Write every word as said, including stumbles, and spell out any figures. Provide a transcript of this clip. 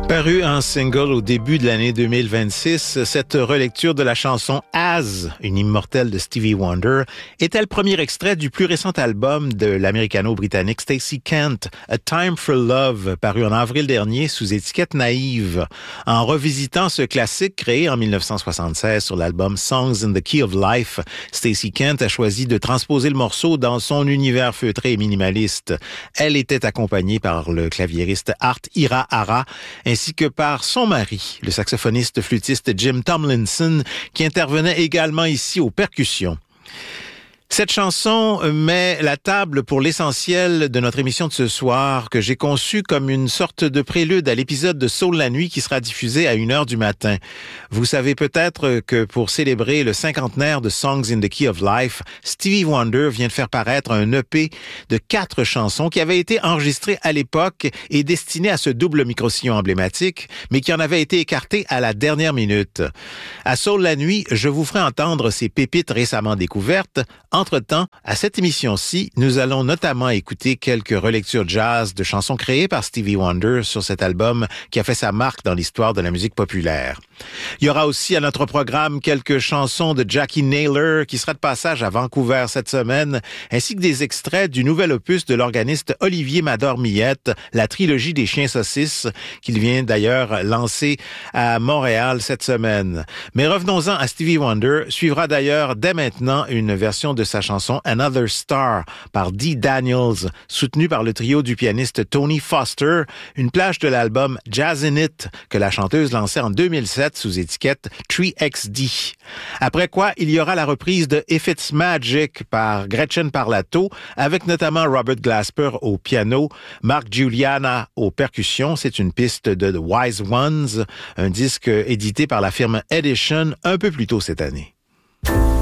Paru en single au début de l'année deux mille vingt-six, cette relecture de la chanson As, une immortelle de Stevie Wonder, était le premier extrait du plus récent album de l'américano-britannique Stacey Kent, A Time for Love, paru en avril dernier sous étiquette Naïve. En revisitant ce classique créé en dix-neuf cent soixante-seize sur l'album Songs in the Key of Life, Stacey Kent a choisi de transposer le morceau dans son univers feutré et minimaliste. Elle était accompagnée par le claviériste Art Hirahara, ainsi que par son mari, le saxophoniste flûtiste Jim Tomlinson, qui intervenait également ici aux percussions. Cette chanson met la table pour l'essentiel de notre émission de ce soir, que j'ai conçue comme une sorte de prélude à l'épisode de Soul la nuit qui sera diffusé à une heure du matin. Vous savez peut-être que pour célébrer le cinquantenaire de Songs in the Key of Life, Stevie Wonder vient de faire paraître un E P de quatre chansons qui avaient été enregistrées à l'époque et destinées à ce double micro-sillon emblématique, mais qui en avaient été écartées à la dernière minute. À Soul la nuit, je vous ferai entendre ces pépites récemment découvertes. Entre-temps, à cette émission-ci, nous allons notamment écouter quelques relectures jazz de chansons créées par Stevie Wonder sur cet album qui a fait sa marque dans l'histoire de la musique populaire. Il y aura aussi à notre programme quelques chansons de Jackie Naylor qui sera de passage à Vancouver cette semaine, ainsi que des extraits du nouvel opus de l'organiste Olivier Mador-Millette, la trilogie des chiens saucisses, qu'il vient d'ailleurs lancer à Montréal cette semaine. Mais revenons-en à Stevie Wonder. Suivra d'ailleurs dès maintenant une version de sa chanson Another Star par Dee Daniels, soutenue par le trio du pianiste Tony Foster, une plage de l'album Jazz in It que la chanteuse lançait en deux mille sept sous étiquette trois X D. Après quoi, il y aura la reprise de If It's Magic par Gretchen Parlato, avec notamment Robert Glasper au piano, Mark Giuliana aux percussions. C'est une piste de The Wise Ones, un disque édité par la firme Edition un peu plus tôt cette année.